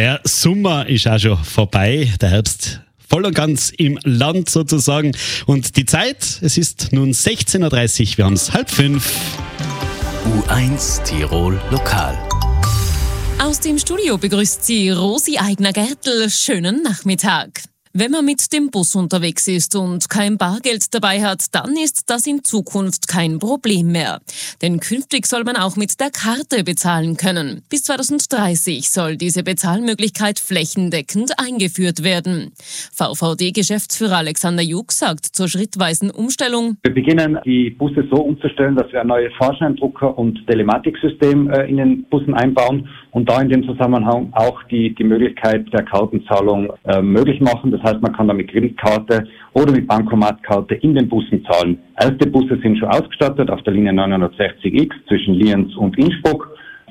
Der Sommer ist auch schon vorbei, der Herbst voll und ganz im Land sozusagen. Und die Zeit, es ist nun 16.30 Uhr, wir haben es 4:30. U1 Tirol Lokal. Aus dem Studio begrüßt sie Rosi Eigner-Gertl. Schönen Nachmittag. Wenn man mit dem Bus unterwegs ist und kein Bargeld dabei hat, dann ist das in Zukunft kein Problem mehr. Denn künftig soll man auch mit der Karte bezahlen können. Bis 2030 soll diese Bezahlmöglichkeit flächendeckend eingeführt werden. VVD-Geschäftsführer Alexander Jug sagt zur schrittweisen Umstellung: Wir beginnen, die Busse so umzustellen, dass wir ein neues Fahrscheindrucker- und Telematiksystem in den Bussen einbauen und da in dem Zusammenhang auch die Möglichkeit der Kartenzahlung möglich machen. Das heißt, man kann da mit Kreditkarte oder mit Bankomatkarte in den Bussen zahlen. Erste Busse sind schon ausgestattet auf der Linie 960X zwischen Lienz und Innsbruck.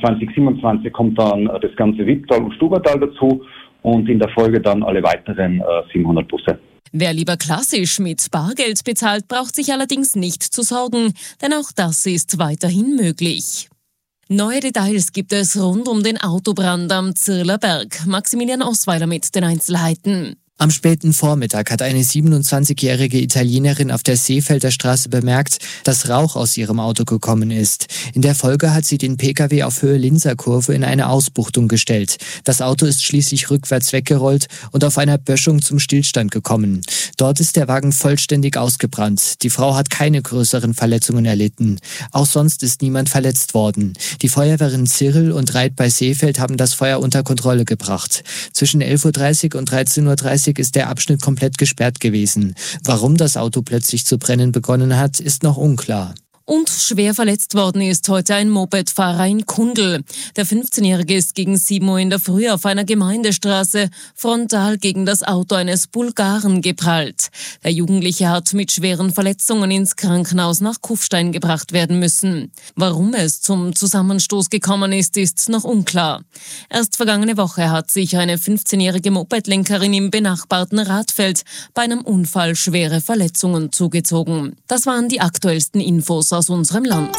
2027 kommt dann das ganze Wipptal und Stubertal dazu und in der Folge dann alle weiteren 700 Busse. Wer lieber klassisch mit Bargeld bezahlt, braucht sich allerdings nicht zu sorgen, denn auch das ist weiterhin möglich. Neue Details gibt es rund um den Autobrand am Zirler Berg. Maximilian Osweiler mit den Einzelheiten. Am späten Vormittag hat eine 27-jährige Italienerin auf der Seefelder Straße bemerkt, dass Rauch aus ihrem Auto gekommen ist. In der Folge hat sie den Pkw auf Höhe Linzer Kurve in eine Ausbuchtung gestellt. Das Auto ist schließlich rückwärts weggerollt und auf einer Böschung zum Stillstand gekommen. Dort ist der Wagen vollständig ausgebrannt. Die Frau hat keine größeren Verletzungen erlitten. Auch sonst ist niemand verletzt worden. Die Feuerwehren Zirl und Reit bei Seefeld haben das Feuer unter Kontrolle gebracht. Zwischen 11.30 Uhr und 13.30 Uhr ist der Abschnitt komplett gesperrt gewesen. Warum das Auto plötzlich zu brennen begonnen hat, ist noch unklar. Und schwer verletzt worden ist heute ein Mopedfahrer in Kundl. Der 15-Jährige ist gegen 7 Uhr in der Früh auf einer Gemeindestraße frontal gegen das Auto eines Bulgaren geprallt. Der Jugendliche hat mit schweren Verletzungen ins Krankenhaus nach Kufstein gebracht werden müssen. Warum es zum Zusammenstoß gekommen ist, ist noch unklar. Erst vergangene Woche hat sich eine 15-jährige Mopedlenkerin im benachbarten Radfeld bei einem Unfall schwere Verletzungen zugezogen. Das waren die aktuellsten Infos aus unserem Land.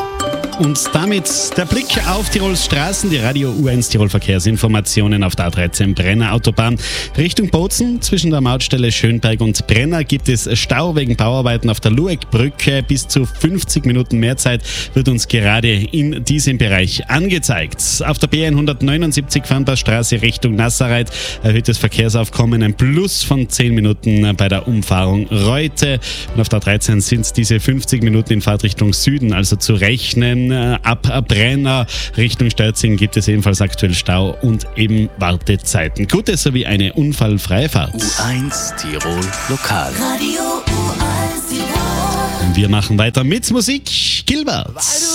Und damit der Blick auf Tirols Straßen, die Radio U1 Tirol Verkehrsinformationen auf der A13 Brenner Autobahn Richtung Bozen. Zwischen der Mautstelle Schönberg und Brenner gibt es Stau wegen Bauarbeiten auf der Lueckbrücke. Bis zu 50 Minuten mehr Zeit wird uns gerade in diesem Bereich angezeigt. Auf der B179 Fernpassstraße Richtung Nasserreit erhöhtes Verkehrsaufkommen, ein Plus von 10 Minuten bei der Umfahrung Reute. Und auf der A13 sind diese 50 Minuten in Fahrtrichtung Süden also zu rechnen. Ab Brenner Richtung Stölzing gibt es ebenfalls aktuell Stau und eben Wartezeiten. Gute sowie eine unfallfreie Fahrt. U1 Tirol Lokal. Radio U1 Tirol. Wir machen weiter mit Musik. Gilbert.